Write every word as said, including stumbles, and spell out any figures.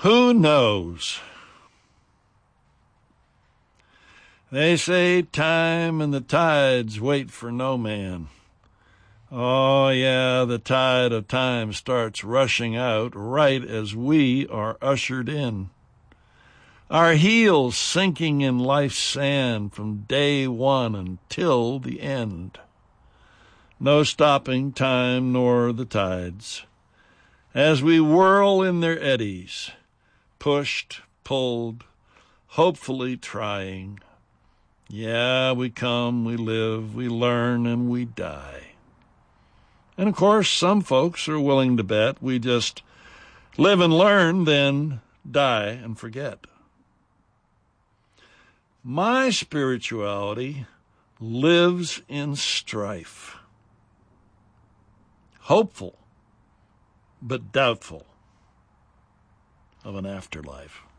Who knows? They say time and the tides wait for no man. Oh, yeah, the tide of time starts rushing out right as we are ushered in. Our heels sinking in life's sand from day one until the end. No stopping time nor the tides. As we whirl in their eddies, pushed, pulled, hopefully trying. Yeah, we come, we live, we learn, and we die. And of course, some folks are willing to bet we just live and learn, then die and forget. My spirituality lives in strife. Hopeful, but doubtful of an afterlife.